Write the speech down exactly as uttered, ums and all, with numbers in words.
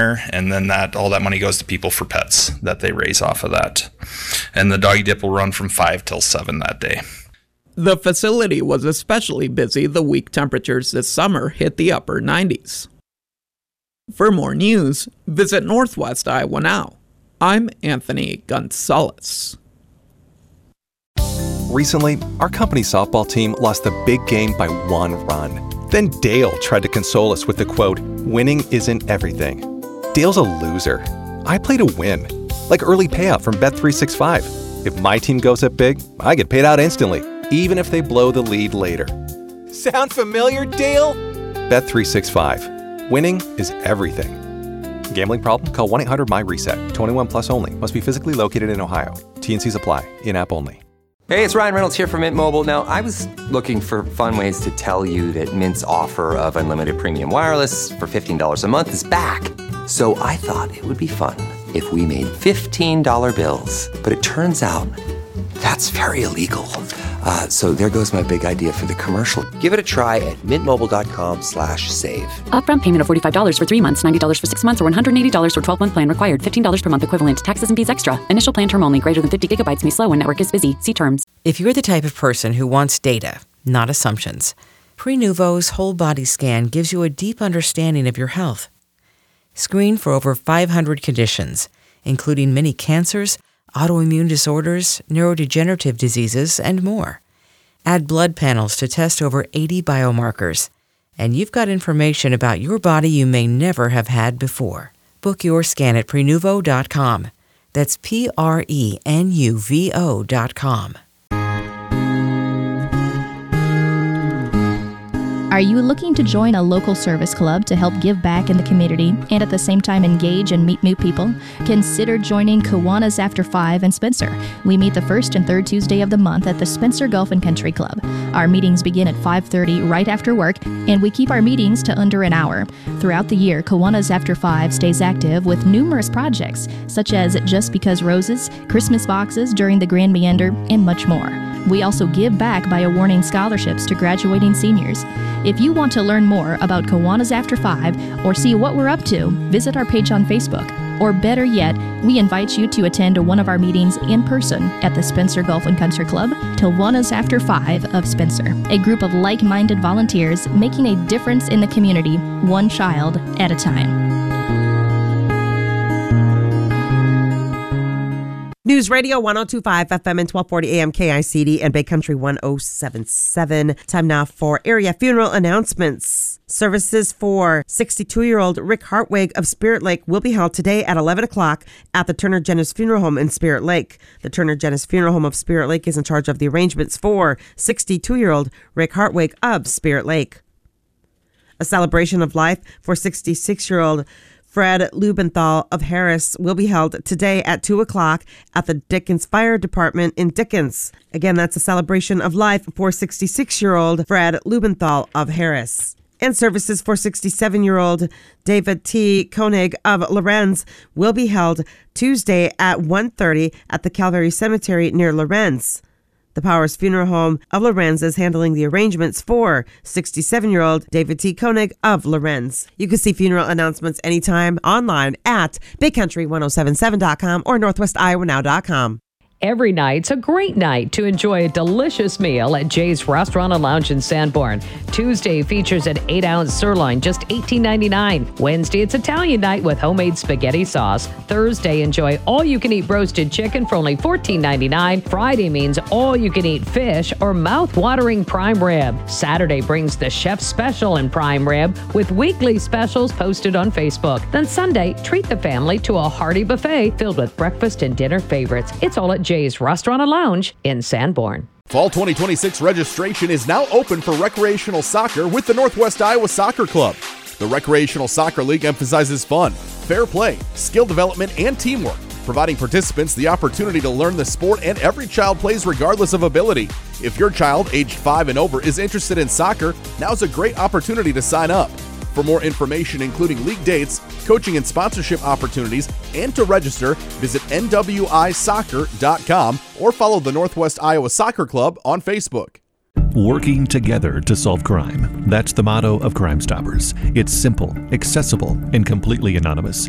there, and then that all that money goes to People for Pets that they raise off of that. And the doggy dip will run from five till seven that day. The facility was especially busy the week temperatures this summer hit the upper nineties. For more news, visit Northwest Iowa Now. I'm Anthony Gonzalez. Recently, our company softball team lost a big game by one run. Then Dale tried to console us with the quote, "Winning isn't everything." Dale's a loser. I play to win, like early payout from Bet three sixty-five. If my team goes up big, I get paid out instantly, even if they blow the lead later. Sound familiar, Dale? Bet three sixty-five. Winning is everything. Gambling problem? Call one eight hundred M Y reset. twenty-one plus only. Must be physically located in Ohio. T N Cs apply. In-app only. Hey, it's Ryan Reynolds here from Mint Mobile. Now, I was looking for fun ways to tell you that Mint's offer of unlimited premium wireless for fifteen dollars a month is back. So I thought it would be fun if we made fifteen dollar bills. But it turns out that's very illegal. Uh, so there goes my big idea for the commercial. Give it a try at mintmobile.com slash save. Upfront payment of forty-five dollars for three months, ninety dollars for six months, or one hundred eighty dollars for twelve-month plan required. fifteen dollars per month equivalent. Taxes and fees extra. Initial plan term only. Greater than fifty gigabytes may slow when network is busy. See terms. If you're the type of person who wants data, not assumptions, Prenuvo's whole body scan gives you a deep understanding of your health. Screen for over five hundred conditions, including many cancers, autoimmune disorders, neurodegenerative diseases, and more. Add blood panels to test over eighty biomarkers, and you've got information about your body you may never have had before. Book your scan at Prenuvo dot com. That's P R E N U V O dot com. Are you looking to join a local service club to help give back in the community and at the same time engage and meet new people? Consider joining Kiwanis After five in Spencer. We meet the first and third Tuesday of the month at the Spencer Golf and Country Club. Our meetings begin at five thirty right after work, and we keep our meetings to under an hour. Throughout the year, Kiwanis After five stays active with numerous projects, such as Just Because Roses, Christmas boxes during the Grand Meander, and much more. We also give back by awarding scholarships to graduating seniors. If you want to learn more about Kiwanis After five or see what we're up to, visit our page on Facebook. Or better yet, we invite you to attend one of our meetings in person at the Spencer Golf and Country Club, Kiwanis After five of Spencer, a group of like-minded volunteers making a difference in the community, one child at a time. News Radio one oh two point five F M and twelve forty A M K I C D and Bay Country one oh seven point seven. Time now for area funeral announcements. Services for sixty-two-year-old Rick Hartwig of Spirit Lake will be held today at eleven o'clock at the Turner Genis Funeral Home in Spirit Lake. The Turner Genis Funeral Home of Spirit Lake is in charge of the arrangements for sixty-two-year-old Rick Hartwig of Spirit Lake. A celebration of life for sixty-six-year-old Fred Lubenthal of Harris will be held today at two o'clock at the Dickens Fire Department in Dickens. Again, that's a celebration of life for sixty-six-year-old Fred Lubenthal of Harris. And services for sixty-seven-year-old David T. Koenig of Lorenz will be held Tuesday at one thirty at the Calvary Cemetery near Lorenz. The Powers Funeral Home of Lorenz is handling the arrangements for sixty-seven-year-old David T. Koenig of Lorenz. You can see funeral announcements anytime online at big country ten seventy-seven dot com or northwest iowa now dot com. Every night's a great night to enjoy a delicious meal at Jay's Restaurant and Lounge in Sanborn. Tuesday features an eight ounce sirloin, just eighteen ninety-nine. Wednesday, it's Italian night with homemade spaghetti sauce. Thursday, enjoy all-you-can-eat roasted chicken for only fourteen ninety-nine. Friday means all-you-can-eat fish or mouth-watering prime rib. Saturday brings the chef special in prime rib with weekly specials posted on Facebook. Then Sunday, treat the family to a hearty buffet filled with breakfast and dinner favorites. It's all at Jay's Restaurant and Lounge in Sanborn. Fall twenty twenty-six registration is now open for recreational soccer with the Northwest Iowa Soccer Club. The Recreational Soccer League emphasizes fun, fair play, skill development, and teamwork, providing participants the opportunity to learn the sport, and every child plays regardless of ability. If your child, aged five and over, is interested in soccer, now's a great opportunity to sign up. For more information, including league dates, coaching and sponsorship opportunities, and to register, visit N W I soccer dot com or follow the Northwest Iowa Soccer Club on Facebook. Working together to solve crime. That's the motto of Crime Stoppers. It's simple, accessible, and completely anonymous.